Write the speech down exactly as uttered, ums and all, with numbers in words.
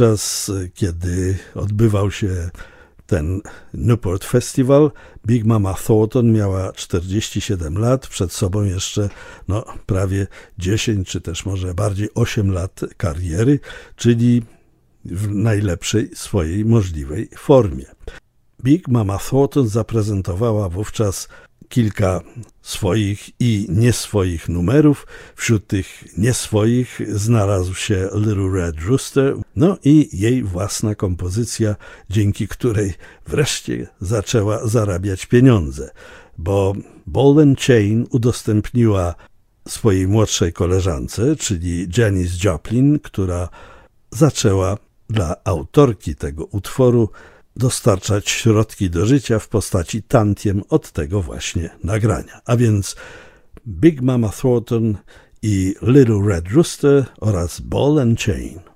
Czas, kiedy odbywał się ten Newport Festival, Big Mama Thornton miała czterdzieści siedem lat, przed sobą jeszcze no, prawie dziesięć, czy też może bardziej osiem lat kariery, czyli w najlepszej swojej możliwej formie. Big Mama Thornton zaprezentowała wówczas kilka swoich i nieswoich numerów. Wśród tych nieswoich znalazł się Little Red Rooster, no i jej własna kompozycja, dzięki której wreszcie zaczęła zarabiać pieniądze, bo Ball and Chain udostępniła swojej młodszej koleżance, czyli Janis Joplin, która zaczęła dla autorki tego utworu dostarczać środki do życia w postaci tantiem od tego właśnie nagrania. A więc Big Mama Thornton i Little Red Rooster oraz Ball and Chain.